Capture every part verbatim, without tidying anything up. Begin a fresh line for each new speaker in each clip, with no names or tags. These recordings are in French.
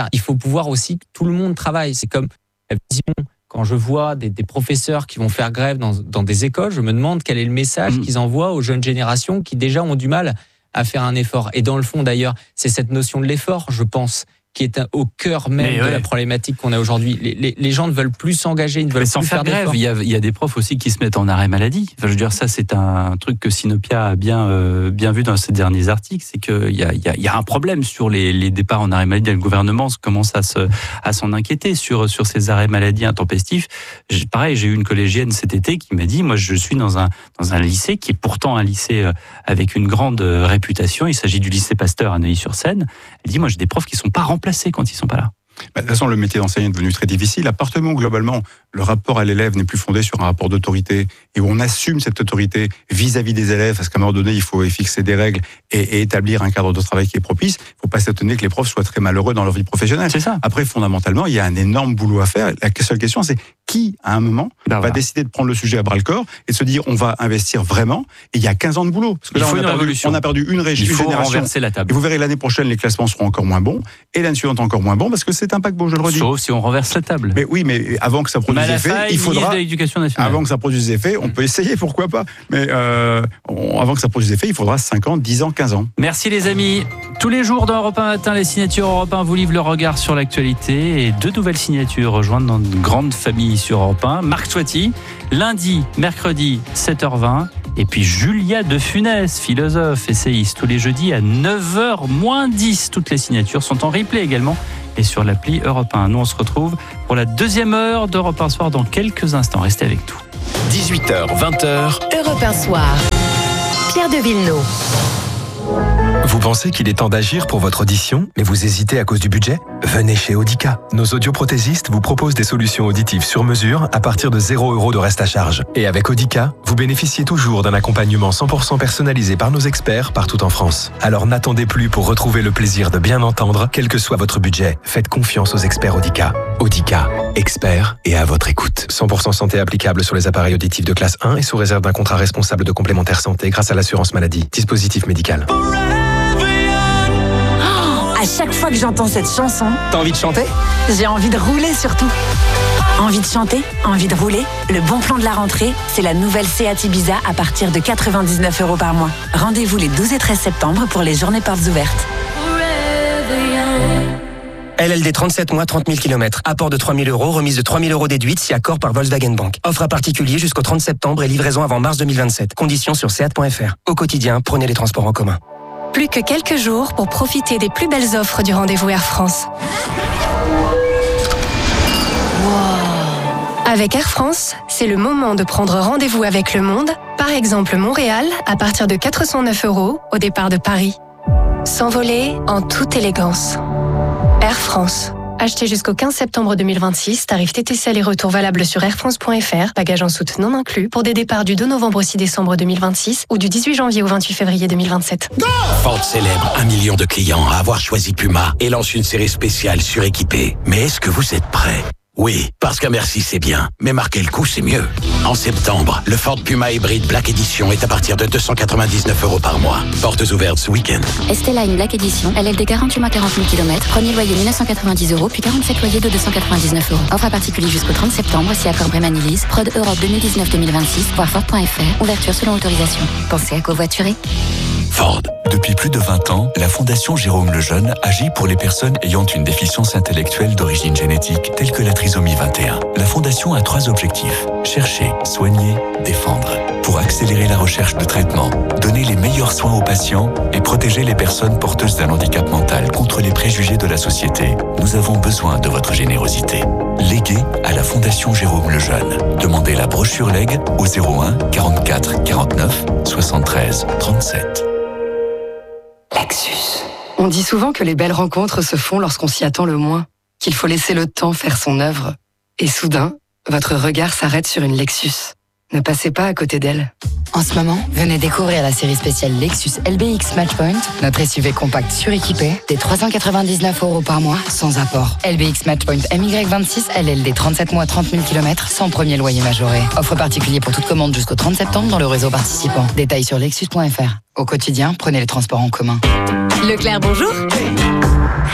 Il faut pouvoir aussi que tout le monde travaille. C'est comme la vision. Quand je vois des, des professeurs qui vont faire grève dans, dans des écoles, je me demande quel est le message mmh. qu'ils envoient aux jeunes générations qui déjà ont du mal à faire un effort. Et dans le fond, d'ailleurs, c'est cette notion de l'effort, je pense, qui est au cœur même Mais de ouais. la problématique qu'on a aujourd'hui. Les, les, les gens ne veulent plus s'engager, ils ne veulent
sans
plus
faire, faire grève. Il y, a, il y a des profs aussi qui se mettent en arrêt maladie. Enfin, je veux dire, ça, c'est un truc que Sinopia a bien, euh, bien vu dans ses derniers articles. C'est qu'il y a, il y a, il y a un problème sur les, les départs en arrêt maladie. Le gouvernement commence à, se, à s'en inquiéter sur, sur ces arrêts maladie intempestifs. J'ai, pareil, j'ai eu une collégienne cet été qui m'a dit, moi, je suis dans un, dans un lycée qui est pourtant un lycée avec une grande réputation. Il s'agit du lycée Pasteur à Neuilly-sur-Seine. Elle dit, moi, j'ai des profs qui ne sont pas remplacés quand ils ne sont pas là.
Bah, de toute façon, le métier d'enseignant est devenu très difficile. À partir du moment où, globalement, le rapport à l'élève n'est plus fondé sur un rapport d'autorité et où on assume cette autorité vis-à-vis des élèves, parce qu'à un moment donné, il faut fixer des règles et, et établir un cadre de travail qui est propice, il ne faut pas s'étonner que les profs soient très malheureux dans leur vie professionnelle.
C'est ça.
Après, fondamentalement, il y a un énorme boulot à faire. La seule question, c'est qui, à un moment, ben va voilà. décider de prendre le sujet à bras-le-corps et de se dire on va investir vraiment. Et il y a quinze ans de boulot. Parce que
il
là,
faut
on, a
une
perdu, on a perdu une région,
il faut
une génération.
renverser la table.
Et vous verrez, l'année prochaine, les classements seront encore moins bons et l'année suivante encore moins bons parce que c'est un paquebot, je le redis.
Sauf si on renverse la table.
Mais oui, mais avant que ça produise des effets, il faudra. Avant que ça produise des effets, on peut essayer, pourquoi pas. Mais euh, on, avant que ça produise des effets, il faudra cinq ans, dix ans, quinze ans.
Merci les amis. Tous les jours dans Europe un Matin, les signatures Europe un vous livrent le regard sur l'actualité et deux nouvelles signatures rejoindre dans une grande famille sur Europe un. Marc Toiti, lundi, mercredi, sept heures vingt. Et puis Julia de Funès, philosophe, essayiste, tous les jeudis à neuf heures moins dix. Toutes les signatures sont en replay également et sur l'appli Europe un. Nous, on se retrouve pour la deuxième heure d'Europe un Soir dans quelques instants. Restez avec nous.
dix-huit heures, vingt heures.
Europe un Soir. Pierre de Villeneuve.
Vous pensez qu'il est temps d'agir pour votre audition, mais vous hésitez à cause du budget ? Venez chez Audica. Nos audioprothésistes vous proposent des solutions auditives sur mesure à partir de zéro euro de reste à charge. Et avec Audica, vous bénéficiez toujours d'un accompagnement cent pour cent personnalisé par nos experts partout en France. Alors n'attendez plus pour retrouver le plaisir de bien entendre, quel que soit votre budget. Faites confiance aux experts Audica. Audica, experts et à votre écoute. cent pour cent santé applicable sur les appareils auditifs de classe un et sous réserve d'un contrat responsable de complémentaire santé grâce à l'assurance maladie. Dispositif médical.
À chaque fois que j'entends cette chanson,
t'as envie de chanter ?
J'ai envie de rouler surtout. Envie de chanter, envie de rouler. Le bon plan de la rentrée, c'est la nouvelle Seat Ibiza à partir de quatre-vingt-dix-neuf euros par mois. Rendez-vous les douze et treize septembre pour les journées portes ouvertes.
L L D trente-sept mois, trente mille kilomètres. Apport de trois mille euros, remise de trois mille euros déduite si accord par Volkswagen Bank. Offre à particulier jusqu'au trente septembre et livraison avant mars deux mille vingt-sept. Conditions sur seat point f r. Au quotidien, prenez les transports en commun.
Plus que quelques jours pour profiter des plus belles offres du rendez-vous Air France. Wow. Avec Air France, c'est le moment de prendre rendez-vous avec le monde. Par exemple, Montréal, à partir de quatre cent neuf euros au départ de Paris. S'envoler en toute élégance. Air France. Acheté jusqu'au quinze septembre deux mille vingt-six, tarif T T C aller-retour valable sur air france point f r, bagages en soute non inclus, pour des départs du deux novembre au six décembre deux mille vingt-six ou du dix-huit janvier au vingt-huit février deux mille vingt-sept. Go!
Ford célèbre un million de clients à avoir choisi Puma et lance une série spéciale suréquipée. Mais est-ce que vous êtes prêts ? Oui, parce qu'un merci c'est bien, mais marquer le coup c'est mieux. En septembre, le Ford Puma Hybrid Black Edition est à partir de deux cent quatre-vingt-dix-neuf euros par mois. Portes ouvertes ce week-end.
Esteline Black Edition, L L D quarante-huit mois quarante mille kilomètres, premier loyer mille neuf cent quatre-vingt-dix euros, puis quarante-sept loyers de deux cent quatre-vingt-dix-neuf euros. Offre à particulier jusqu'au trente septembre, si accord Brémanilise, prod Europe deux mille dix-neuf deux mille vingt-six, voir Ford point f r, ouverture selon autorisation. Pensez à covoiturer.
Ford. Depuis plus de vingt ans, la Fondation Jérôme Lejeune agit pour les personnes ayant une déficience intellectuelle d'origine génétique, telle que la trisomie vingt et un. La Fondation a trois objectifs. Chercher, soigner, défendre. Pour accélérer la recherche de traitement, donner les meilleurs soins aux patients et protéger les personnes porteuses d'un handicap mental contre les préjugés de la société, nous avons besoin de votre générosité. Léguez à la Fondation Jérôme Lejeune. Demandez la brochure Leg au zéro un quarante-quatre quarante-neuf soixante-treize trente-sept.
Lexus. On dit souvent que les belles rencontres se font lorsqu'on s'y attend le moins, qu'il faut laisser le temps faire son œuvre. Et soudain, votre regard s'arrête sur une Lexus. Ne passez pas à côté d'elle.
En ce moment, venez découvrir la série spéciale Lexus L B X Matchpoint, notre S U V compact suréquipé, des trois cent quatre-vingt-dix-neuf euros par mois, sans apport. L B X Matchpoint M Y vingt-six, L L D trente-sept mois, trente mille kilomètres, sans premier loyer majoré. Offre particulier pour toute commande jusqu'au trente septembre dans le réseau participant. Détails sur lexus point f r. Au quotidien, prenez les transports en commun.
Leclerc, bonjour.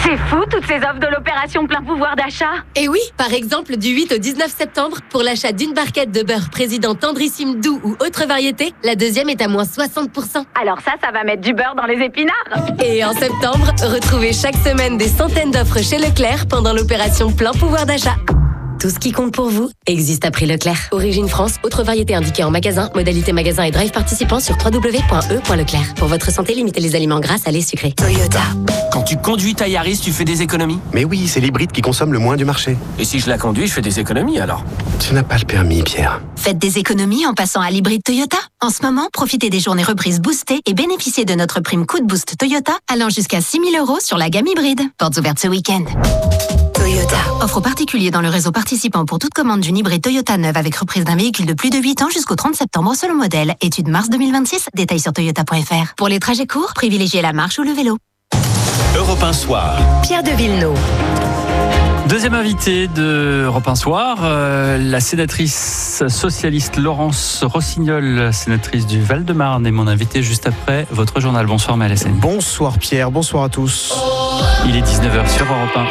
C'est fou, toutes ces offres de l'opération plein pouvoir d'achat.
Et oui, par exemple, du huit au dix-neuf septembre, pour l'achat d'une barquette de beurre Président Tendrissime Doux ou autre variété, la deuxième est à moins soixante pour cent.
Alors ça, ça va mettre du beurre dans les épinards.
Et en septembre, retrouvez chaque semaine des centaines d'offres chez Leclerc pendant l'opération plein pouvoir d'achat. Tout ce qui compte pour vous existe à prix Leclerc. Origine France, autre variété indiquée en magasin, modalité magasin et drive participant sur w w w point e point leclerc. Pour votre santé, limitez les aliments gras, salés, sucrés.
Toyota. Quand tu conduis ta Yaris, tu fais des économies?
Mais oui, c'est l'hybride qui consomme le moins du marché.
Et si je la conduis, je fais des économies alors?
Tu n'as pas le permis, Pierre.
Faites des économies en passant à l'hybride Toyota. En ce moment, profitez des journées reprises boostées et bénéficiez de notre prime coup de boost Toyota allant jusqu'à six mille euros sur la gamme hybride. Portes ouvertes ce week-end. Toyota. Offre aux particuliers dans le réseau participant pour toute commande d'une hybride Toyota neuve avec reprise d'un véhicule de plus de huit ans jusqu'au trente septembre selon modèle. Étude mars deux mille vingt-six. Détails sur toyota point f r. Pour les trajets courts, privilégiez la marche ou le vélo.
Europe un Soir.
Pierre de Villeneuve.
Deuxième invité de Europe un Soir, euh, la sénatrice socialiste Laurence Rossignol, sénatrice du Val-de-Marne, est mon invitée juste après votre journal. Bonsoir Maël Hassani.
Bonsoir Pierre, bonsoir à tous.
Il est dix-neuf heures sur Europe un.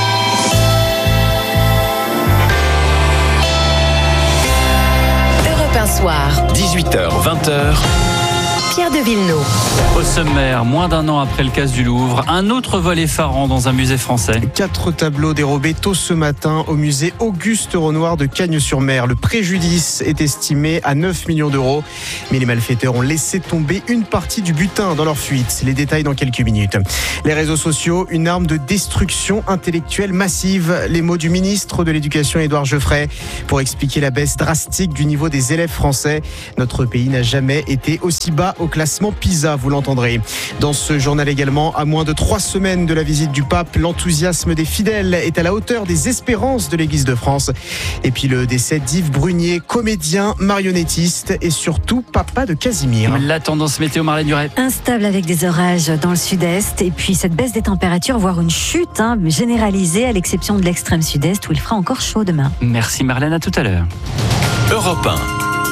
Europe un Soir.
dix-huit heures, vingt heures.
Pierre de Villeneuve.
Au sommaire, moins d'un an après le casse du Louvre, un autre vol effarant dans un musée français.
Quatre tableaux dérobés tôt ce matin au musée Auguste Renoir de Cagnes-sur-Mer. Le préjudice est estimé à neuf millions d'euros. Mais les malfaiteurs ont laissé tomber une partie du butin dans leur fuite. Les détails dans quelques minutes. Les réseaux sociaux, une arme de destruction intellectuelle massive. Les mots du ministre de l'Éducation, Édouard Geoffrey, pour expliquer la baisse drastique du niveau des élèves français. Notre pays n'a jamais été aussi bas au classement PISA, vous l'entendrez. Dans ce journal également, à moins de trois semaines de la visite du pape, l'enthousiasme des fidèles est à la hauteur des espérances de l'Église de France. Et puis le décès d'Yves Brunier, comédien, marionnettiste et surtout papa de Casimir.
La tendance météo, Marlène Duret.
Instable avec des orages dans le sud-est et puis cette baisse des températures, voire une chute hein, généralisée à l'exception de l'extrême sud-est où il fera encore chaud demain.
Merci Marlène, à tout à l'heure.
Europe un.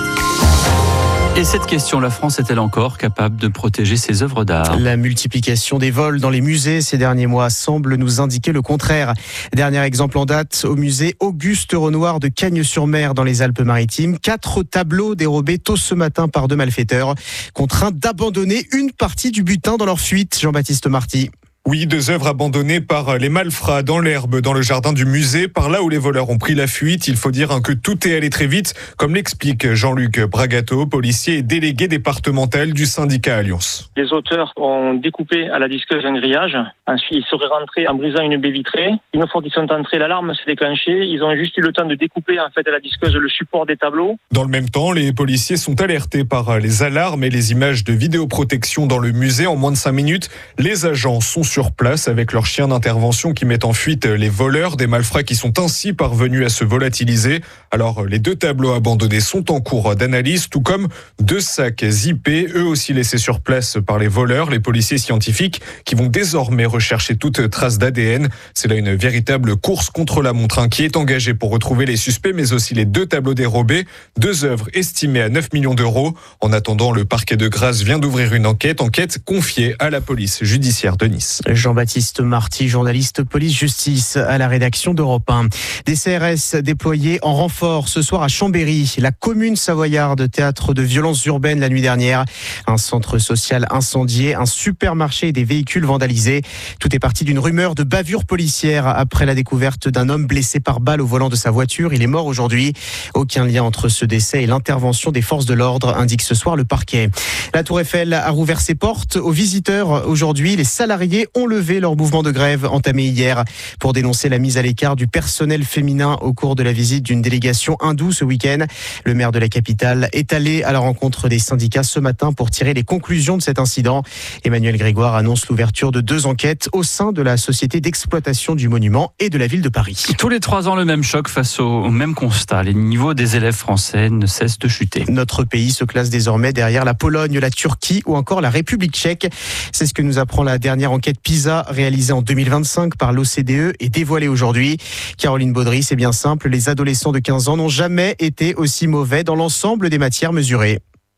Et cette question, la France est-elle encore capable de protéger ses œuvres d'art?
La multiplication des vols dans les musées ces derniers mois semble nous indiquer le contraire. Dernier exemple en date, au musée Auguste Renoir de Cagnes-sur-Mer dans les Alpes-Maritimes. Quatre tableaux dérobés tôt ce matin par deux malfaiteurs, contraints d'abandonner une partie du butin dans leur fuite. Jean-Baptiste Marty.
Oui, deux œuvres abandonnées par les malfrats dans l'herbe, dans le jardin du musée, par là où les voleurs ont pris la fuite. Il faut dire que tout est allé très vite, comme l'explique Jean-Luc Bragato, policier et délégué départemental du syndicat Alliance.
Les auteurs ont découpé à la disqueuse un grillage. Ensuite, ils seraient rentrés en brisant une baie vitrée. Une fois qu'ils sont entrés, l'alarme s'est déclenchée. Ils ont juste eu le temps de découper en fait à la disqueuse le support des tableaux.
Dans le même temps, les policiers sont alertés par les alarmes et les images de vidéoprotection dans le musée. En moins de cinq minutes, les agents sont sur place avec leurs chiens d'intervention qui mettent en fuite les voleurs, des malfrats qui sont ainsi parvenus à se volatiliser. Alors, les deux tableaux abandonnés sont en cours d'analyse, tout comme deux sacs zippés, eux aussi laissés sur place par les voleurs, les policiers scientifiques qui vont désormais rechercher toute trace d'A D N. C'est là une véritable course contre la montre qui est engagée pour retrouver les suspects, mais aussi les deux tableaux dérobés, deux œuvres estimées à neuf millions d'euros. En attendant, le parquet de Grasse vient d'ouvrir une enquête, enquête confiée à la police judiciaire de Nice.
Jean-Baptiste Marty, journaliste police-justice à la rédaction d'Europe un. Des C R S déployés en renfort ce soir à Chambéry, la commune savoyarde, théâtre de violences urbaines la nuit dernière. Un centre social incendié, un supermarché et des véhicules vandalisés. Tout est parti d'une rumeur de bavure policière après la découverte d'un homme blessé par balle au volant de sa voiture. Il est mort aujourd'hui. Aucun lien entre ce décès et l'intervention des forces de l'ordre, indique ce soir le parquet. La Tour Eiffel a rouvert ses portes aux visiteurs. Aujourd'hui, les salariés ont levé leur mouvement de grève entamé hier pour dénoncer la mise à l'écart du personnel féminin au cours de la visite d'une délégation hindoue ce week-end. Le maire de la capitale est allé à la rencontre des syndicats ce matin pour tirer les conclusions de cet incident. Emmanuel Grégoire annonce l'ouverture de deux enquêtes au sein de la société d'exploitation du monument et de la ville de Paris.
Tous les trois ans, le même choc face au, au même constat. Les niveaux des élèves français ne cessent de chuter.
Notre pays se classe désormais derrière la Pologne, la Turquie ou encore la République tchèque. C'est ce que nous apprend la dernière enquête PISA réalisée en deux mille vingt-cinq par l'O C D E et dévoilée aujourd'hui. Caroline Baudry, c'est bien simple, les adolescents de quinze ans n'ont jamais été aussi mauvais dans l'ensemble des matières mesurées.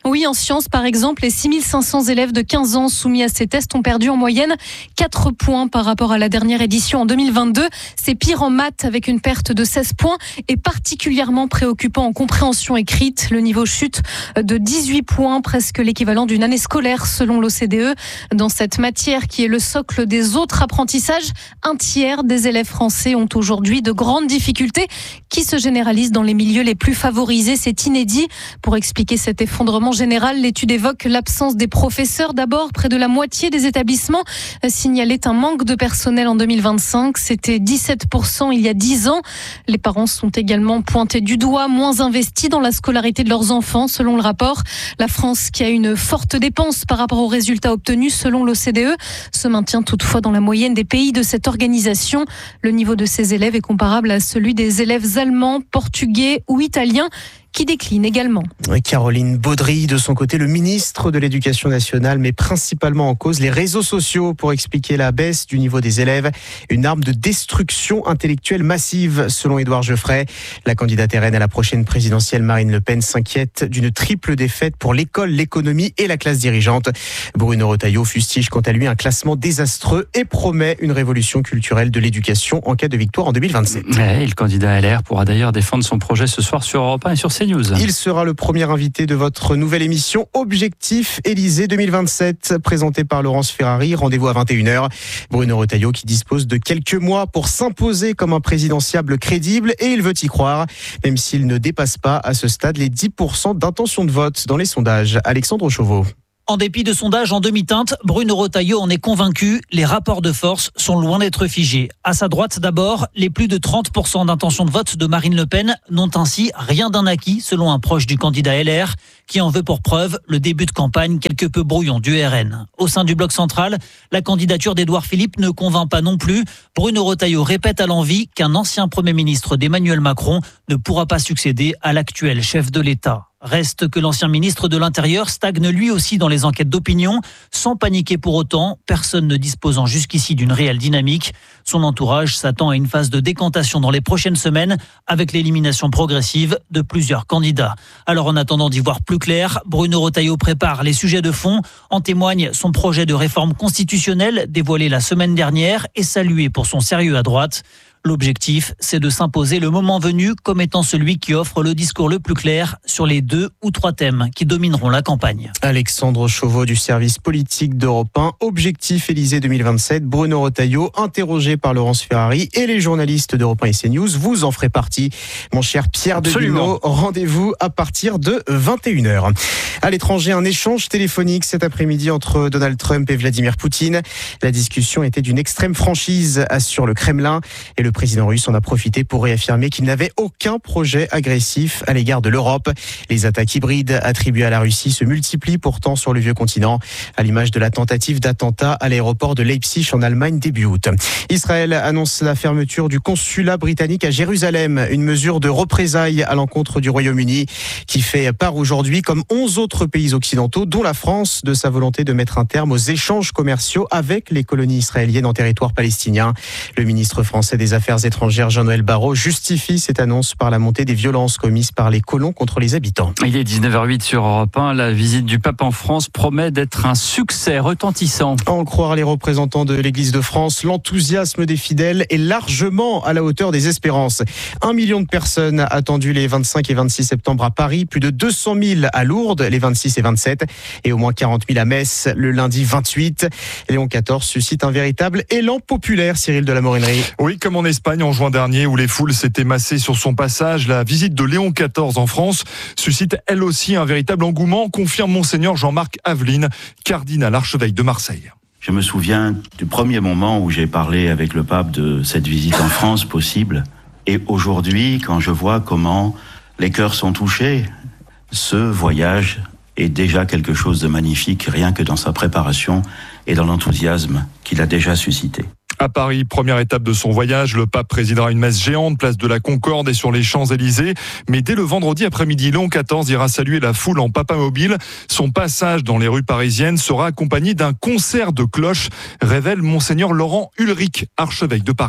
Oui, en sciences, par exemple, les six mille cinq cents élèves de quinze ans soumis à ces tests ont perdu en moyenne quatre points par rapport à la dernière édition en deux mille vingt-deux. C'est pire en maths avec une perte de seize points et particulièrement préoccupant en compréhension écrite. Le niveau chute de dix-huit points, presque l'équivalent d'une année scolaire selon l'O C D E. Dans cette matière qui est le socle des autres apprentissages, un tiers des élèves français ont aujourd'hui de grandes difficultés qui se généralisent dans les milieux les plus favorisés. C'est inédit. Pour expliquer cet effondrement général, l'étude évoque l'absence des professeurs. D'abord, près de la moitié des établissements signalaient un manque de personnel en deux mille vingt-cinq. C'était dix-sept pour cent il y a dix ans. Les parents sont également pointés du doigt, moins investis dans la scolarité de leurs enfants, selon le rapport. La France, qui a une forte dépense par rapport aux résultats obtenus, selon l'O C D E, se maintient toutefois dans la moyenne des pays de cette organisation. Le niveau de ces élèves est comparable à celui des élèves allemands, portugais ou italiens, qui décline également.
Caroline Baudry, de son côté, le ministre de l'Éducation nationale met principalement en cause les réseaux sociaux pour expliquer la baisse du niveau des élèves. Une arme de destruction intellectuelle massive, selon Édouard Geoffrey. La candidate R N à la prochaine présidentielle, Marine Le Pen, s'inquiète d'une triple défaite pour l'école, l'économie et la classe dirigeante. Bruno Retailleau fustige quant à lui un classement désastreux et promet une révolution culturelle de l'éducation en cas de victoire en deux mille vingt-sept.
Ouais, et le candidat L R pourra d'ailleurs défendre son projet ce soir sur Europe un et sur C N E W S.
Il sera le premier invité de votre nouvelle émission Objectif Élysée deux mille vingt-sept, présentée par Laurence Ferrari. Rendez-vous à vingt et une heures. Bruno Retailleau qui dispose de quelques mois pour s'imposer comme un présidentiable crédible et il veut y croire, même s'il ne dépasse pas à ce stade les dix pour cent d'intention de vote dans les sondages. Alexandre Chauveau.
En dépit de sondages en demi-teinte, Bruno Retailleau en est convaincu, les rapports de force sont loin d'être figés. À sa droite d'abord, les plus de trente pour cent d'intention de vote de Marine Le Pen n'ont ainsi rien d'un acquis, selon un proche du candidat L R, qui en veut pour preuve le début de campagne quelque peu brouillon du R N. Au sein du bloc central, la candidature d'Édouard Philippe ne convainc pas non plus. Bruno Retailleau répète à l'envi qu'un ancien Premier ministre d'Emmanuel Macron ne pourra pas succéder à l'actuel chef de l'État. Reste que l'ancien ministre de l'Intérieur stagne lui aussi dans les enquêtes d'opinion, sans paniquer pour autant, personne ne disposant jusqu'ici d'une réelle dynamique. Son entourage s'attend à une phase de décantation dans les prochaines semaines, avec l'élimination progressive de plusieurs candidats. Alors en attendant d'y voir plus clair, Bruno Retailleau prépare les sujets de fond. En témoigne son projet de réforme constitutionnelle dévoilé la semaine dernière et salué pour son sérieux à droite. L'objectif, c'est de s'imposer le moment venu comme étant celui qui offre le discours le plus clair sur les deux ou trois thèmes qui domineront la campagne.
Alexandre Chauveau du service politique d'Europe un. Objectif Élysée deux mille vingt-sept. Bruno Retailleau, interrogé par Laurence Ferrari et les journalistes d'Europe un et C N E W S. Vous en ferez partie. Mon cher Pierre de Villeneuve, rendez-vous à partir de vingt et une heures. À l'étranger, un échange téléphonique cet après-midi entre Donald Trump et Vladimir Poutine. La discussion était d'une extrême franchise, assure le Kremlin. Et le Le président russe en a profité pour réaffirmer qu'il n'avait aucun projet agressif à l'égard de l'Europe. Les attaques hybrides attribuées à la Russie se multiplient pourtant sur le vieux continent, à l'image de la tentative d'attentat à l'aéroport de Leipzig en Allemagne début août. Israël annonce la fermeture du consulat britannique à Jérusalem, une mesure de représailles à l'encontre du Royaume-Uni qui fait part aujourd'hui, comme onze autres pays occidentaux, dont la France, de sa volonté de mettre un terme aux échanges commerciaux avec les colonies israéliennes en territoire palestinien. Le ministre français des Affaires étrangères Jean-Noël Barrot justifie cette annonce par la montée des violences commises par les colons contre les habitants.
Il est dix-neuf heures huit sur Europe un. La visite du pape en France promet d'être un succès retentissant.
À en croire les représentants de l'Église de France, l'enthousiasme des fidèles est largement à la hauteur des espérances. Un million de personnes attendues les vingt-cinq et vingt-six septembre à Paris, plus de deux cent mille à Lourdes les vingt-six et vingt-sept et au moins quarante mille à Metz le lundi vingt-huit. Léon quatorze suscite un véritable élan populaire, Cyril de la Morinerie.
Oui, comme en Espagne en juin dernier où les foules s'étaient massées sur son passage, la visite de Léon quatorze en France suscite elle aussi un véritable engouement, confirme Monseigneur Jean-Marc Aveline, cardinal archevêque de Marseille.
Je me souviens du premier moment où j'ai parlé avec le pape de cette visite en France possible. Et aujourd'hui, quand je vois comment les cœurs sont touchés, ce voyage est déjà quelque chose de magnifique, rien que dans sa préparation et dans l'enthousiasme qu'il a déjà suscité.
À Paris, première étape de son voyage, le pape présidera une messe géante, place de la Concorde et sur les Champs-Élysées. Mais dès le vendredi après-midi, Léon quatorze ira saluer la foule en papamobile. Son passage dans les rues parisiennes sera accompagné d'un concert de cloches, révèle Monseigneur Laurent Ulrich, archevêque de Paris.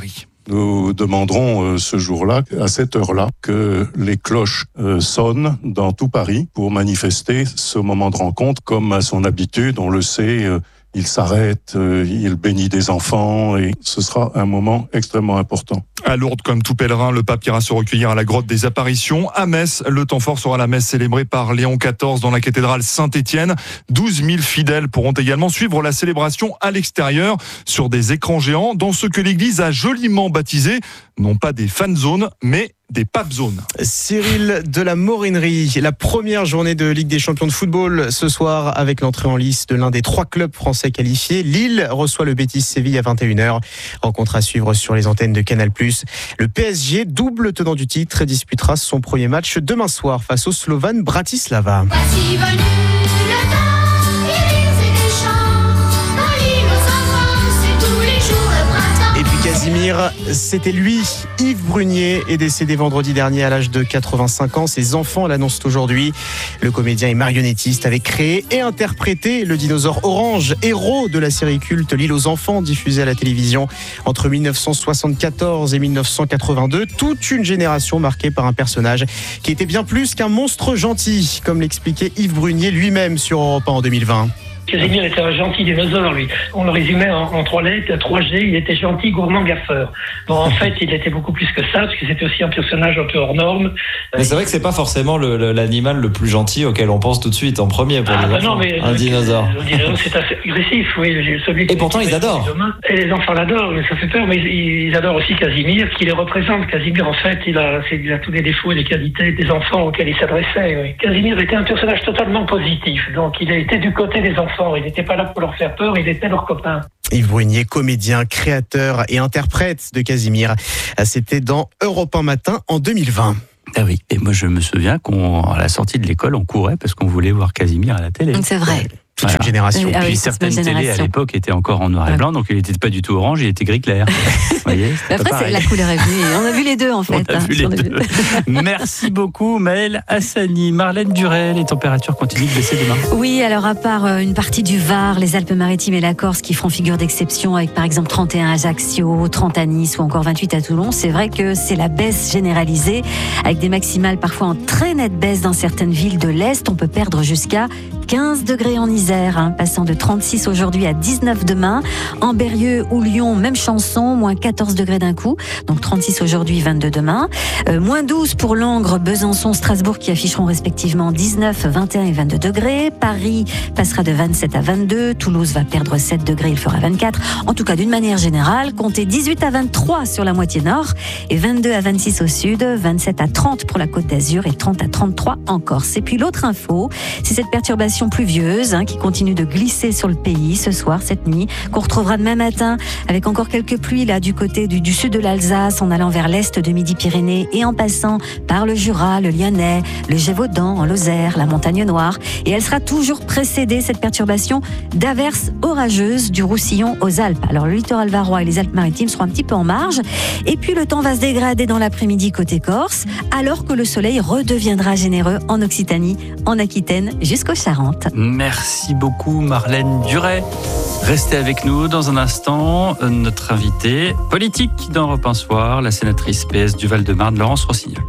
Nous demanderons euh, ce jour-là, à cette heure-là, que les cloches euh, sonnent dans tout Paris pour manifester ce moment de rencontre comme à son habitude. On le sait, euh, il s'arrête, euh, il bénit des enfants et ce sera un moment extrêmement important.
À Lourdes, comme tout pèlerin, le pape ira se recueillir à la grotte des apparitions. À Metz, le temps fort sera la messe célébrée par Léon quatorze dans la cathédrale Saint-Étienne. douze mille fidèles pourront également suivre la célébration à l'extérieur sur des écrans géants dans ce que l'église a joliment baptisé, non pas des fan zones, mais des pape zones.
Cyril de la Morinerie, la première journée de Ligue des champions de football ce soir avec l'entrée en lice de l'un des trois clubs français qualifiés. Lille reçoit le Betis Séville à vingt et une heures. Rencontre à suivre sur les antennes de Canal plus. Le P S G, double tenant du titre, disputera son premier match demain soir face au Slovan Bratislava.
Voici venu le temps, des rires et des chants, dans l'île aux enfants, c'est tous les jours le printemps.
Et puis Casimir, c'était lui. Yves Brunier est décédé vendredi dernier à l'âge de quatre-vingt-cinq ans. Ses enfants l'annoncent aujourd'hui. Le comédien et marionnettiste avait créé et interprété le dinosaure Orange, héros de la série culte L'île aux enfants, diffusée à la télévision entre dix-neuf cent soixante-quatorze et dix-neuf cent quatre-vingt-deux. Toute une génération marquée par un personnage qui était bien plus qu'un monstre gentil, comme l'expliquait Yves Brunier lui-même sur Europe un en deux mille vingt.
Casimir était un gentil dinosaure, lui. On le résumait en, en trois lettres, trois G, il était gentil, gourmand, gaffeur. Bon, en fait, il était beaucoup plus que ça, parce que c'était aussi un personnage un peu hors norme.
Mais c'est vrai que c'est pas forcément le, le, l'animal le plus gentil auquel on pense tout de suite en premier pour
ah,
les
bah
enfants.
Non, mais
un dinosaure.
Le dinosaure, c'est assez agressif, oui. Celui
Et pourtant, ils adorent.
Et les enfants l'adorent, mais ça fait peur, mais ils, ils adorent aussi Casimir, qui les représente. Casimir, en fait, il a, c'est, il a tous les défauts et les qualités des enfants auxquels il s'adressait. Oui. Casimir était un personnage totalement positif, donc il était du côté des enfants, il n'était pas là pour leur faire peur, il était leur copain.
Yves Brunier, comédien, créateur et interprète de Casimir. C'était dans Europe un matin en deux mille vingt.
Ah oui, et moi je me souviens qu'à la sortie de l'école, on courait parce qu'on voulait voir Casimir à la télé.
C'est vrai.
Toute voilà. une génération.
Et
ah
puis
oui,
certaines
télés
à l'époque étaient encore en noir et blanc, donc il n'était pas du tout orange, il était gris clair. Vous voyez,
après, c'est la couleur est venue. On a vu les deux en fait.
On a
hein,
vu les deux. Merci beaucoup Maëlle Hassani. Marlène Duret, les températures continuent de baisser demain.
Oui, alors à part une partie du Var, les Alpes-Maritimes et la Corse qui feront figure d'exception avec par exemple trente et un à Ajaccio, trente à Nice ou encore vingt-huit à Toulon, c'est vrai que c'est la baisse généralisée avec des maximales parfois en très nette baisse dans certaines villes de l'Est. On peut perdre jusqu'à quinze degrés en Isère, hein, passant de trente-six aujourd'hui à dix-neuf demain. En Berrieux ou Lyon, même chanson, moins quatorze degrés d'un coup. Donc trente-six aujourd'hui, vingt-deux demain. Euh, moins douze pour Langres, Besançon, Strasbourg qui afficheront respectivement dix-neuf, vingt et un et vingt-deux degrés. Paris passera de vingt-sept à vingt-deux. Toulouse va perdre sept degrés, il fera vingt-quatre. En tout cas, d'une manière générale, comptez dix-huit à vingt-trois sur la moitié nord et vingt-deux à vingt-six au sud, vingt-sept à trente pour la Côte d'Azur et trente à trente-trois en Corse. Et puis l'autre info, c'est cette perturbation pluvieuse hein, qui continue de glisser sur le pays ce soir, cette nuit, qu'on retrouvera demain matin avec encore quelques pluies là du côté du, du sud de l'Alsace en allant vers l'est de Midi-Pyrénées et en passant par le Jura, le Lyonnais, le Gévaudan, en Lozère, la Montagne Noire. Et elle sera toujours précédée, cette perturbation, d'averses orageuses du Roussillon aux Alpes. Alors le littoral varois et les Alpes-Maritimes seront un petit peu en marge. Et puis le temps va se dégrader dans l'après-midi côté Corse, alors que le soleil redeviendra généreux en Occitanie, en Aquitaine, jusqu'aux Charentes.
Merci beaucoup Marlène Duret. Restez avec nous dans un instant. Notre invitée politique dans Europe un Soir, la sénatrice P S du Val-de-Marne, Laurence Rossignol.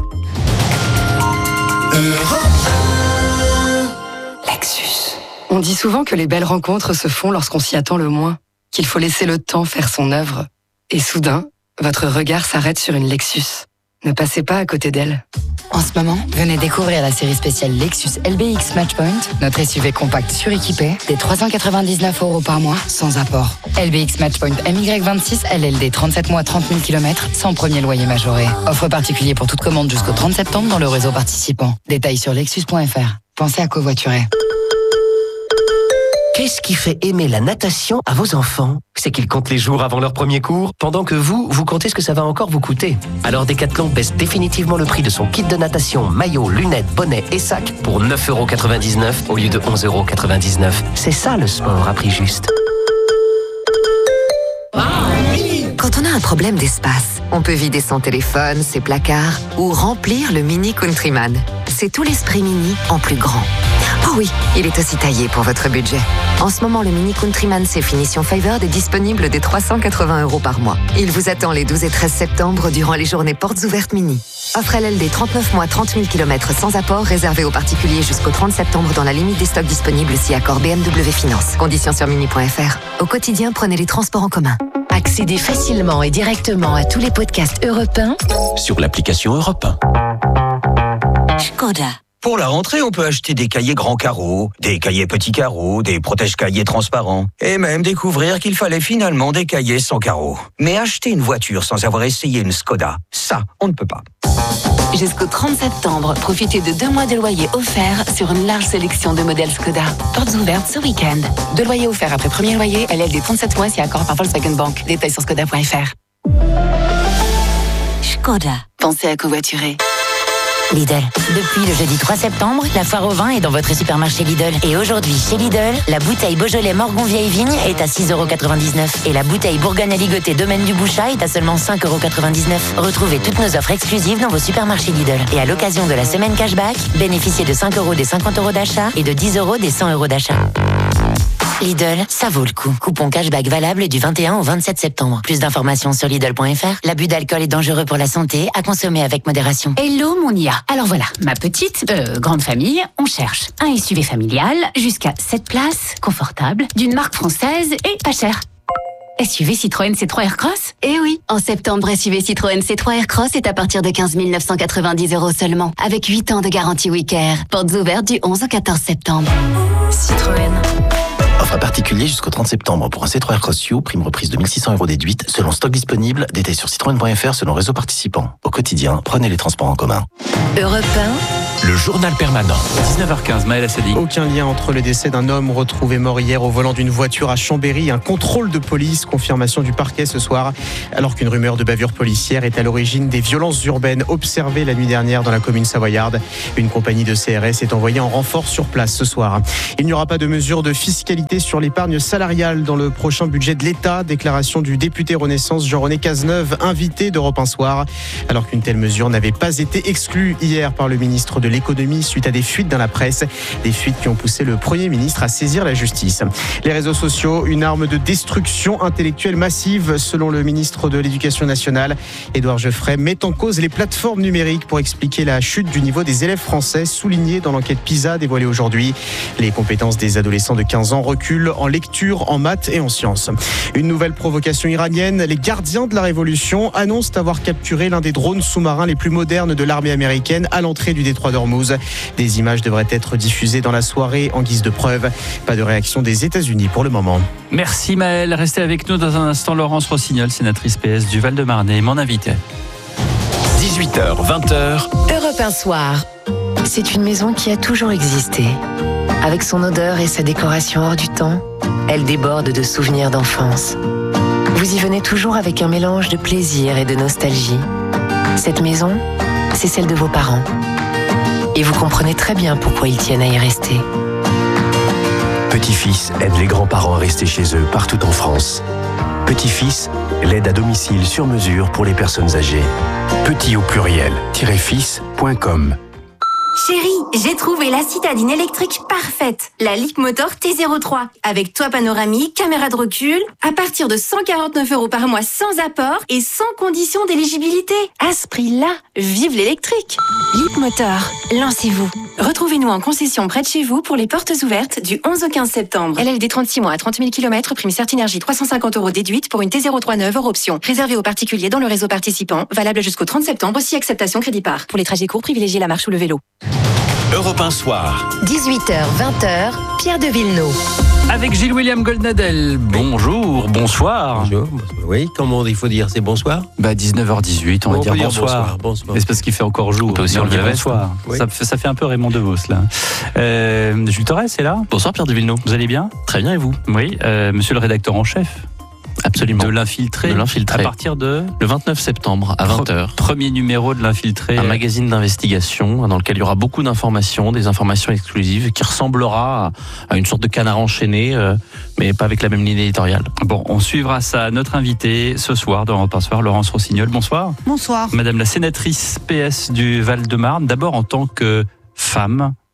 Lexus. On dit souvent que les belles rencontres se font lorsqu'on s'y attend le moins, qu'il faut laisser le temps faire son œuvre. Et soudain, votre regard s'arrête sur une Lexus. Ne passez pas à côté d'elle.
En ce moment, venez découvrir la série spéciale Lexus L B X Matchpoint, notre S U V compact suréquipé, des trois cent quatre-vingt-dix-neuf euros par mois, sans apport. L B X Matchpoint M Y vingt-six, L L D trente-sept mois, trente mille kilomètres, sans premier loyer majoré. Offre particulier pour toute commande jusqu'au trente septembre dans le réseau participant. Détails sur lexus point f r. Pensez à covoiturer.
Qu'est-ce qui fait aimer la natation à vos enfants? C'est qu'ils comptent les jours avant leur premier cours, pendant que vous, vous comptez ce que ça va encore vous coûter. Alors Decathlon baisse définitivement le prix de son kit de natation, maillot, lunettes, bonnet et sac pour neuf euros quatre-vingt-dix-neuf au lieu de onze euros quatre-vingt-dix-neuf. C'est ça le sport à prix juste.
Quand on a un problème d'espace, on peut vider son téléphone, ses placards ou remplir le Mini Countryman. C'est tout l'esprit Mini en plus grand. Oh, Oh oui, il est aussi taillé pour votre budget. En ce moment, le Mini Countryman C Finition Favored est disponible dès trois cent quatre-vingts euros par mois. Il vous attend les douze et treize septembre durant les journées portes ouvertes Mini. Offre L L D trente-neuf mois, trente mille kilomètres sans apport, réservé aux particuliers jusqu'au trente septembre dans la limite des stocks disponibles si accord B M W Finance. Conditions sur mini point f r. Au quotidien, prenez les transports en commun.
Accédez facilement et directement à tous les podcasts Europe un
sur l'application Europe un.
Škoda.
Pour la rentrée, on peut acheter des cahiers grands carreaux, des cahiers petits carreaux, des protège-cahiers transparents, et même découvrir qu'il fallait finalement des cahiers sans carreaux. Mais acheter une voiture sans avoir essayé une Škoda, ça, on ne peut pas.
Jusqu'au trente septembre, profitez de deux mois de loyer offerts sur une large sélection de modèles Škoda. Portes ouvertes ce week-end. Deux loyers offerts après premier loyer, L L D trente-sept mois si accord par Volkswagen Bank. Détails sur škoda point f r.
Škoda.
Pensez à covoiturer.
Lidl. Depuis le jeudi trois septembre, la foire au vin est dans votre supermarché Lidl. Et aujourd'hui, chez Lidl, la bouteille Beaujolais Morgon Vieille Vigne est à six euros quatre-vingt-dix-neuf. Et la bouteille Bourgogne Aligoté Domaine du Bouchat est à seulement cinq euros quatre-vingt-dix-neuf. Retrouvez toutes nos offres exclusives dans vos supermarchés Lidl. Et à l'occasion de la semaine cashback, bénéficiez de cinq euros des cinquante euros d'achat et de dix euros des cent euros d'achat. Lidl, ça vaut le coup. Coupon cashback valable du vingt et un au vingt-sept septembre. Plus d'informations sur Lidl point f r. L'abus d'alcool est dangereux pour la santé, à consommer avec modération.
Hello mon I A. Alors voilà, ma petite, euh, grande famille, on cherche un S U V familial jusqu'à sept places, confortable, d'une marque française et pas cher. S U V Citroën C trois Aircross ?
Eh oui, en septembre, S U V Citroën C trois Aircross est à partir de quinze mille neuf cent quatre-vingt-dix euros seulement, avec huit ans de garantie Wicker. Portes ouvertes du onze au quatorze septembre. Citroën.
Offre à particulier jusqu'au trente septembre pour un C trois Aircross U, prime reprise de mille six cents euros déduite, selon stock disponible, détails sur citroën point f r selon réseau participant. Au quotidien, prenez les transports en commun.
Europe un.
Le journal permanent.
dix-neuf heures quinze, Maël Assadi.
Aucun lien entre le décès d'un homme retrouvé mort hier au volant d'une voiture à Chambéry. Un contrôle de police, confirmation du parquet ce soir, alors qu'une rumeur de bavure policière est à l'origine des violences urbaines observées la nuit dernière dans la commune savoyarde. Une compagnie de C R S est envoyée en renfort sur place ce soir. Il n'y aura pas de mesure de fiscalité sur l'épargne salariale dans le prochain budget de l'État. Déclaration du député Renaissance Jean-René Cazeneuve, invité d'Europe un Soir, alors qu'une telle mesure n'avait pas été exclue hier par le ministre de l'économie suite à des fuites dans la presse, des fuites qui ont poussé le Premier ministre à saisir la justice. Les réseaux sociaux, une arme de destruction intellectuelle massive, selon le ministre de l'Éducation nationale. Édouard Geoffrey met en cause les plateformes numériques pour expliquer la chute du niveau des élèves français, soulignée dans l'enquête PISA dévoilée aujourd'hui. Les compétences des adolescents de quinze ans reculent en lecture, en maths et en sciences. Une nouvelle provocation iranienne, les gardiens de la révolution annoncent avoir capturé l'un des drones sous-marins les plus modernes de l'armée américaine à l'entrée du détroit d'Ormuz. Des images devraient être diffusées dans la soirée en guise de preuve. Pas de réaction des États-Unis pour le moment.
Merci Maël. Restez avec nous dans un instant. Laurence Rossignol, sénatrice P S du Val-de-Marne, est mon invité.
dix-huit heures, vingt heures.
Europe un Soir.
C'est une maison qui a toujours existé. Avec son odeur et sa décoration hors du temps, elle déborde de souvenirs d'enfance. Vous y venez toujours avec un mélange de plaisir et de nostalgie. Cette maison, c'est celle de vos parents. Et vous comprenez très bien pourquoi ils tiennent à y rester.
Petit-fils aide les grands-parents à rester chez eux partout en France. Petit-fils, l'aide à domicile sur mesure pour les personnes âgées. Petit au pluriel, fils point com.
Chérie, j'ai trouvé la citadine électrique parfaite, la Leapmotor T zéro trois, avec toit panoramique, caméra de recul, à partir de cent quarante-neuf euros par mois sans apport et sans condition d'éligibilité. À ce prix-là, vive l'électrique. Leapmotor, lancez-vous. Retrouvez-nous en concession près de chez vous pour les portes ouvertes du onze au quinze septembre. L L D trente-six mois à trente mille kilomètres, prime Certinergie trois cent cinquante euros déduite pour une T zéro trois neuve hors option. Réservé aux particuliers dans le réseau participant, valable jusqu'au trente septembre si acceptation crédit par. Pour les trajets courts, privilégiez la marche ou le vélo.
Europe un Soir.
dix-huit heures, vingt heures, Pierre de Villeneuve.
Avec Gilles-William Goldnadel. Bonjour, bonsoir.
Bonjour. Oui, comment il faut dire, c'est bonsoir?
Bah dix-neuf heures dix-huit, on
Bon,
va dire
on peut dire
bonsoir.
bonsoir, bonsoir.
Mais c'est parce qu'il fait encore jour.
On peut aussi
mais on
enlever
dit
la veste,
bonsoir.
hein. Oui.
Ça, fait- ça fait un peu Raymond DeVos là. Euh, Jules Torres est là.
Bonsoir Pierre de Villeneuve.
Vous allez bien?
Très bien et vous?
Oui, euh, monsieur le rédacteur en chef.
Absolument.
De l'infiltré.
De l'infiltré.
À partir de
Le vingt-neuf septembre à vingt heures.
Premier numéro de l'infiltré.
Un magazine d'investigation dans lequel il y aura beaucoup d'informations, des informations exclusives qui ressemblera à, à une sorte de canard enchaîné, euh, mais pas avec la même ligne éditoriale.
Bon, on suivra ça. Notre invité ce soir dans Europe un Soir, Laurence Rossignol. Bonsoir.
Bonsoir.
Madame la sénatrice P S du Val-de-Marne. D'abord en tant que femme,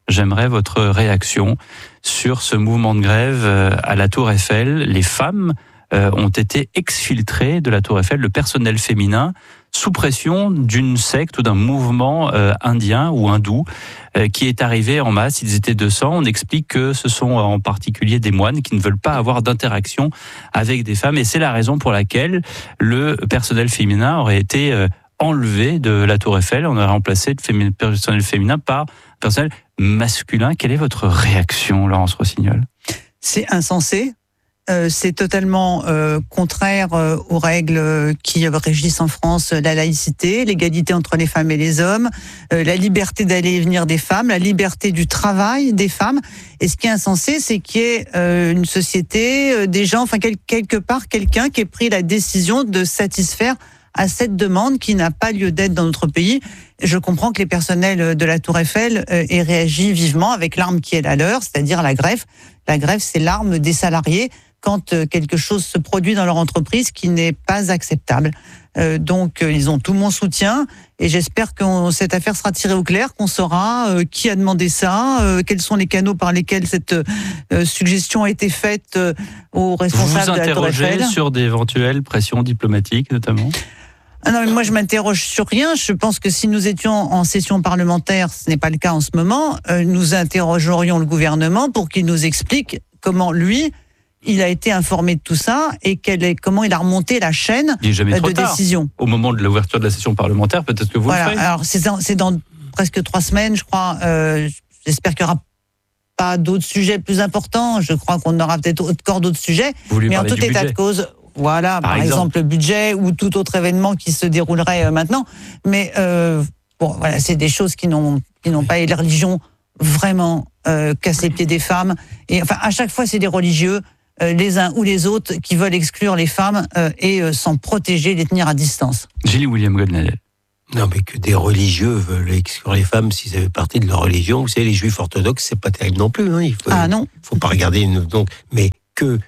J'aimerais votre réaction sur ce mouvement de grève à la Tour Eiffel. Les femmes euh, ont été exfiltrées de la Tour Eiffel, le personnel féminin, sous pression d'une secte ou d'un mouvement euh, indien ou hindou euh, qui est arrivé en masse. Ils étaient deux cents. On explique que ce sont en particulier des moines qui ne veulent pas avoir d'interaction avec des femmes. Et c'est la raison pour laquelle le personnel féminin aurait été euh, enlevé de la Tour Eiffel. On aurait remplacé le personnel féminin par personnel masculin. Quelle est votre réaction, Laurence Rossignol ?
C'est insensé. Euh, c'est totalement euh, contraire euh, aux règles qui régissent en France la laïcité, l'égalité entre les femmes et les hommes, euh, la liberté d'aller et venir des femmes, la liberté du travail des femmes. Et ce qui est insensé, c'est qu'il y ait euh, une société, euh, des gens, enfin quel, quelque part quelqu'un qui ait pris la décision de satisfaire à cette demande qui n'a pas lieu d'être dans notre pays. Je comprends que les personnels de la Tour Eiffel euh, aient réagi vivement avec l'arme qui est la leur, c'est-à-dire la grève. La grève, c'est l'arme des salariés quand euh, quelque chose se produit dans leur entreprise qui n'est pas acceptable. Euh, donc, euh, ils ont tout mon soutien et j'espère que on, cette affaire sera tirée au clair, qu'on saura euh, qui a demandé ça, euh, quels sont les canaux par lesquels cette euh, suggestion a été faite euh, aux responsables de la Tour Eiffel.
Vous vous interrogez sur d'éventuelles pressions diplomatiques, notamment ?
Ah non, mais moi je m'interroge sur rien. Je pense que si nous étions en session parlementaire, ce n'est pas le cas en ce moment, euh, nous interrogerions le gouvernement pour qu'il nous explique comment lui, il a été informé de tout ça et quelle est, comment il a remonté la chaîne
il est jamais
de
trop tard.
décision.
Au moment de l'ouverture de la session parlementaire, peut-être que vous
voilà,
le ferez.
Alors c'est dans, c'est dans presque trois semaines, je crois. Euh, j'espère qu'il n'y aura pas d'autres sujets plus importants. Je crois qu'on aura peut-être encore d'autres sujets.
Vous lui
mais en
parlez
tout
du
état
budget.
de cause, voilà, par,
Par
exemple.
exemple
le budget ou tout autre événement qui se déroulerait euh, maintenant. Mais euh, bon, voilà, c'est des choses qui n'ont qui n'ont pas. Et la religion vraiment euh, casse les pieds des femmes. Et enfin, à chaque fois, c'est des religieux. Euh, les uns ou les autres qui veulent exclure les femmes euh, et euh, s'en protéger, les tenir à distance.
Gilles William Godnadel.
Non, mais que des religieux veulent exclure les femmes si ça fait partie de leur religion. Vous savez, les juifs orthodoxes, c'est pas terrible non plus. Hein. Il faut,
ah non.
Il faut pas regarder. Une, donc, mais que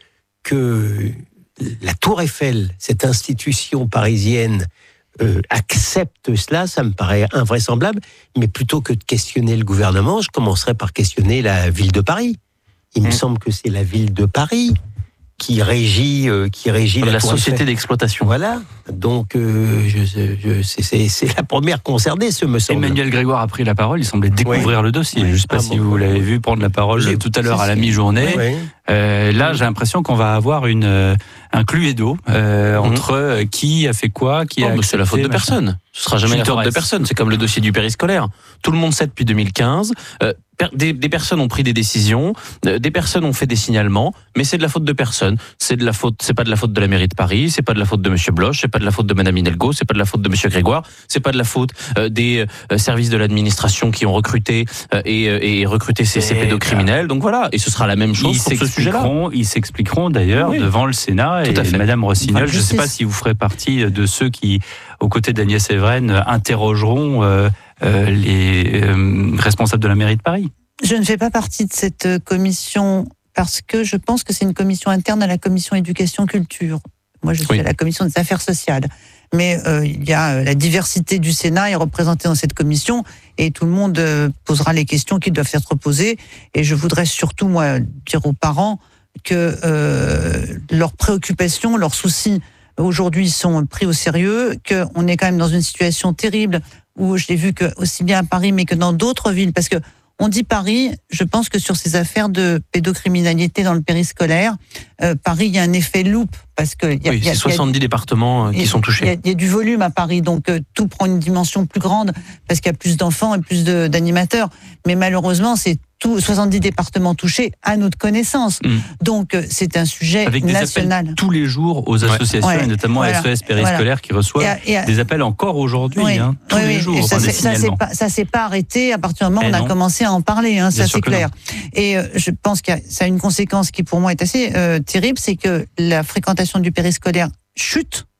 que la Tour Eiffel, cette institution parisienne, euh, accepte cela, ça me paraît invraisemblable. Mais plutôt que de questionner le gouvernement, je commencerai par questionner la ville de Paris. Il me mmh. semble que c'est la ville de Paris qui régit, euh, qui régit
la,
la
société d'exploitation.
Voilà. Donc, euh, je, je, c'est, c'est, c'est la première concernée, ce me semble.
Emmanuel Grégoire a pris la parole. Il semblait découvrir
oui.
le dossier. Oui. Je ne sais pas ah, si bon, vous l'avez vu prendre la parole
j'ai,
tout à l'heure à la mi-journée.
Oui.
Euh, là, j'ai l'impression qu'on va avoir une, euh, un cluedo euh, mmh. entre euh, qui a fait quoi, qui
oh,
a.
Mais c'est la faute de machin. personne. Ce sera jamais Jules la faute Torres. de personne. C'est comme le dossier du périscolaire. Tout le monde sait depuis deux mille quinze. Euh, Des, des personnes ont pris des décisions, des personnes ont fait des signalements, mais c'est de la faute de personne. C'est de la faute, c'est pas de la faute de la mairie de Paris, c'est pas de la faute de Monsieur Bloch, c'est pas de la faute de Madame Hidalgo, c'est pas de la faute de Monsieur Grégoire, c'est pas de la faute euh, des euh, services de l'administration qui ont recruté euh, et, euh, et recruté ces, ces pédocriminels. Donc voilà, et ce sera la même chose
ils
pour ce sujet-là.
Ils s'expliqueront d'ailleurs oui. devant le Sénat. Tout et à fait. Madame Rossignol, je ne sais pas si vous ferez partie de ceux qui, aux côtés d'Agnès Evren, interrogeront euh, euh, les euh, responsables de la mairie de Paris.
Je ne fais pas partie de cette commission parce que je pense que c'est une commission interne à la commission éducation-culture. Moi, je suis oui. à la commission des affaires sociales. Mais euh, il y a la diversité du Sénat est représentée dans cette commission et tout le monde euh, posera les questions qui doivent être posées. Et je voudrais surtout, moi, dire aux parents que euh, leurs préoccupations, leurs soucis aujourd'hui sont pris au sérieux, qu'on est quand même dans une situation terrible où je l'ai vu que aussi bien à Paris mais que dans d'autres villes, parce que on dit Paris, je pense que sur ces affaires de pédocriminalité dans le périscolaire, euh, Paris, il y a un effet loupe. Parce que y a,
oui,
y a,
c'est soixante-dix
y a,
départements qui
y a,
sont touchés.
Il y, y a du volume à Paris, donc euh, tout prend une dimension plus grande, parce qu'il y a plus d'enfants et plus de, d'animateurs. Mais malheureusement, c'est tout, soixante-dix départements touchés à notre connaissance. Mmh. Donc euh, c'est un sujet
avec
national.
Des appels tous les jours aux associations, ouais. et notamment
voilà.
S O S périscolaire, voilà. qui reçoit et à, et à... des appels encore aujourd'hui,
oui.
hein, tous
oui,
les
oui.
jours.
Ça,
enfin,
c'est, ça, c'est pas, ça s'est pas arrêté à partir du moment où on a commencé à en parler, hein, ça c'est clair. Et euh, je pense que ça a une conséquence qui pour moi est assez euh, terrible, c'est que la fréquentation du périscolaire chute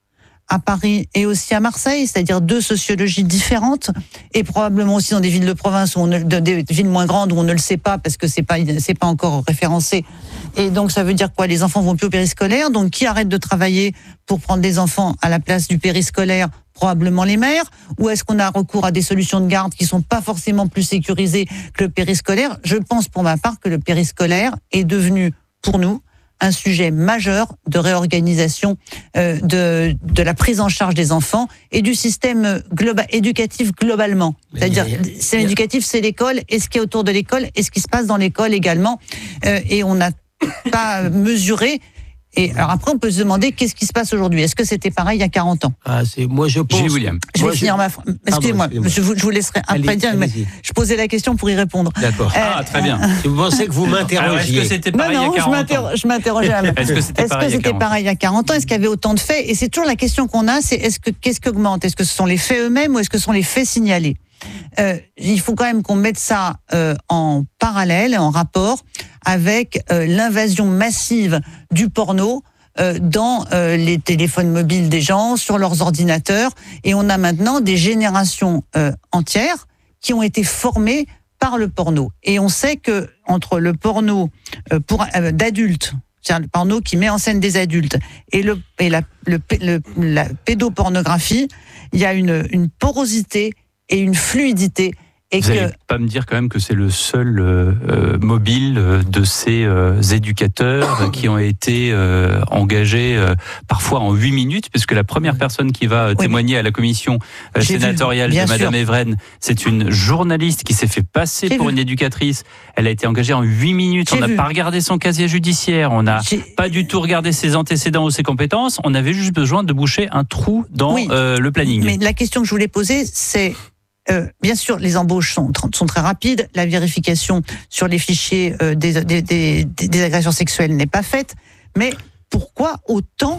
à Paris et aussi à Marseille, c'est-à-dire deux sociologies différentes, et probablement aussi dans des villes de province, où on ne, des villes moins grandes où on ne le sait pas parce que c'est pas c'est pas encore référencé. Et donc ça veut dire quoi? Les enfants vont plus au périscolaire, donc qui arrête de travailler pour prendre des enfants à la place du périscolaire? Probablement les mères. Ou est-ce qu'on a recours à des solutions de garde qui sont pas forcément plus sécurisées que le périscolaire? Je pense pour ma part que le périscolaire est devenu pour nous un sujet majeur de réorganisation euh, de, de la prise en charge des enfants et du système global, éducatif globalement. C'est-à-dire, c'est l'éducatif, c'est l'école, et ce qui est autour de l'école, et ce qui se passe dans l'école également. Euh, et on n'a pas mesuré. Et alors après, on peut se demander qu'est-ce qui se passe aujourd'hui. Est-ce que c'était pareil il y a quarante ans?
Ah, c'est moi je pense.
Gilles William.
Je vais
Moi,
finir
je...
ma phrase. Excusez-moi,
Pardon, excusez-moi.
je, vous, je vous laisserai après
Allez,
dire, mais
allez-y.
je posais la question pour y répondre.
D'accord.
Euh,
Ah, très bien.
Vous pensez que vous m'interrogiez?
Alors, est-ce que c'était
Non,
pareil
non,
il y a
je
quarante ans?
m'interroge- je m'interrogeais. à-
Est-ce que c'était
Est-ce
pareil
que
il y a
c'était
quarante
pareil il y a quarante ans? Est-ce qu'il y avait autant de faits? Et c'est toujours la question qu'on a, c'est est-ce que qu'est-ce qui augmente? Est-ce que ce sont les faits eux-mêmes ou est-ce que ce sont les faits signalés? Euh, il faut quand même qu'on mette ça euh, en parallèle, en rapport avec euh, l'invasion massive du porno euh, dans euh, les téléphones mobiles des gens, sur leurs ordinateurs, et on a maintenant des générations euh, entières qui ont été formées par le porno. Et on sait que entre le porno euh, pour euh, d'adultes, c'est-à-dire le porno qui met en scène des adultes, et le et la le, le la pédopornographie, il y a une une porosité et une fluidité. Et
Vous
que
n'allez pas me dire quand même que c'est le seul euh, euh, mobile euh, de ces euh, éducateurs qui ont été euh, engagés euh, parfois en huit minutes, parce que la première personne qui va euh, témoigner à la commission euh,
J'ai vu,
sénatoriale
bien
de Madame
sûr.
Evren, c'est une journaliste qui s'est fait passer
J'ai
pour
vu.
une éducatrice. Elle a été engagée en huit minutes.
J'ai
On n'a
vu.
pas regardé son casier judiciaire. On n'a pas du tout regardé ses antécédents ou ses compétences. On avait juste besoin de boucher un trou dans
Oui.
euh, le planning.
Mais la question que je voulais poser, c'est euh, bien sûr, les embauches sont, sont très rapides. La vérification sur les fichiers euh, des, des, des, des agressions sexuelles n'est pas faite. Mais pourquoi autant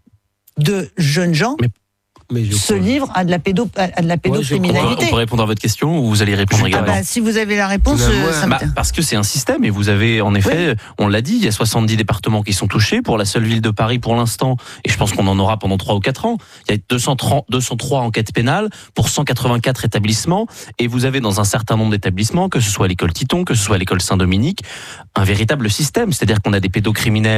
de jeunes gens
mais, mais je
se livrent à de la pédo, à de la
On
pédocriminalité?
peut répondre à votre question ou vous allez répondre
Ah
également?
bah, si vous avez la réponse,
Bah,
euh, ça
bah,
me...
parce que c'est un système et vous avez en effet, on l'a dit, il y a soixante-dix départements qui sont touchés. Pour la seule ville de Paris pour l'instant, et je pense qu'on en aura pendant trois ou quatre ans, il y a deux cent trente, deux cent trois enquêtes pénales pour cent quatre-vingt-quatre établissements, et vous avez dans un certain nombre d'établissements, que ce soit l'école Titon, que ce soit l'école Saint-Dominique, un véritable système, c'est-à-dire qu'on a des pédocriminels